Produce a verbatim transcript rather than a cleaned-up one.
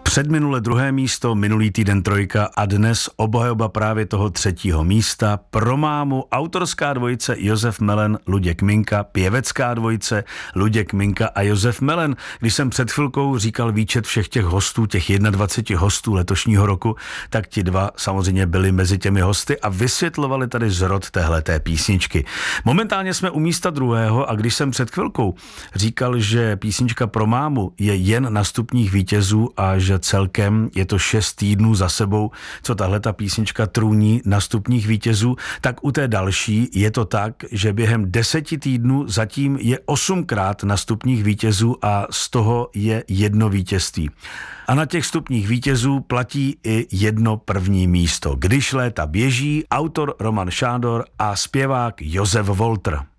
Předminule druhé místo, minulý týden trojka a dnes obhajoba právě toho třetího místa. Pro mámu autorská dvojice Josef Melen, Luděk Minka, pěvecká dvojice Luděk Minka a Josef Melen. Když jsem před chvilkou říkal výčet všech těch hostů, těch dvacet jedna hostů letošního roku, tak ti dva samozřejmě byli mezi těmi hosty a vysvětlovali tady zrod téhleté písničky. Momentálně jsme u místa druhého a když jsem před chvilkou říkal, že písnička Pro mámu je jen na stupních vítězů a že celkem je to šest týdnů za sebou, co tahle ta písnička trůní na stupních vítězů, tak u té další je to tak, že během deseti týdnů zatím je osmkrát na stupních vítězů a z toho je jedno vítězství. A na těch stupních vítězů platí i jedno první místo. Když léta běží, autor Roman Šádor a zpěvák Josef Walter.